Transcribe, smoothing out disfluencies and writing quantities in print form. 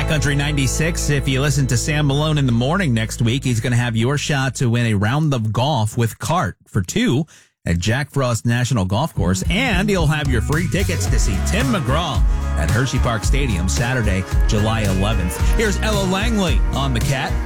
Country 96, if you listen to Sam Malone in the morning next week, he's going to have your shot to win a round of golf with cart for two at Jack Frost National Golf Course, and he'll have your free tickets to see Tim McGraw at Hershey Park Stadium Saturday, July 11th. Here's Ella Langley on the Cat.